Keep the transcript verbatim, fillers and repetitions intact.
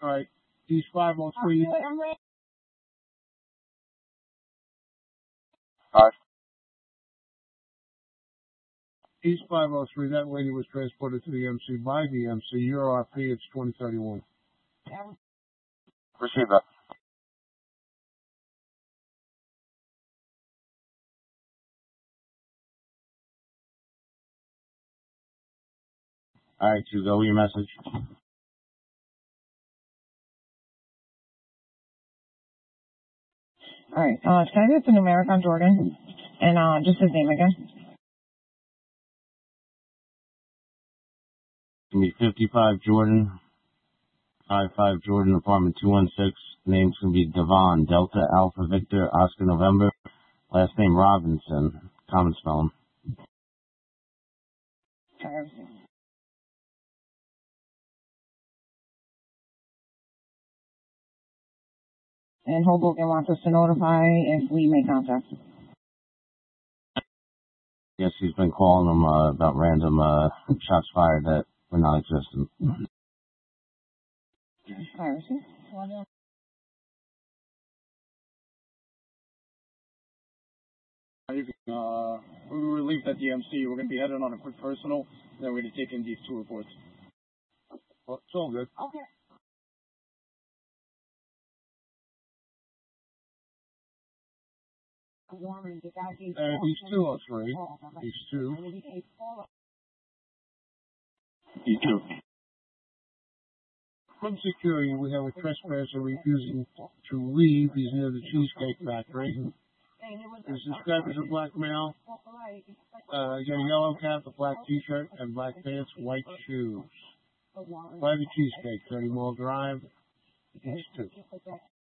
All right. East five oh three. Five. East five oh three. That lady was transported to the M C by the M C. Your R P, it's twenty thirty-one. Receive that. All right, you go with your message. All right. Uh, can I get the numeric on Jordan? And uh, just his name again? Give me fifty-five Jordan, five five Jordan, apartment two one six. Name's going to be Devon, Delta Alpha Victor, Oscar November. Last name Robinson. Common spelling. And Hoboken wants us to notify if we make contact. Yes, he's been calling them uh, about random uh, shots fired that were non-existent. Piracy. You can, uh, we were relieved at the M C. We're going to be headed on a quick personal, then we're going to take in these two reports. Well, it's all good. Okay. Uh, he's two oh three. He's two. These two. From security, we have a trespasser refusing to leave. He's near the Cheesecake Factory. He's described as a black male. Uh, he got a yellow cap, a black t-shirt, and black pants, white shoes. By the Cheesecake, thirty Mall Drive. He's two.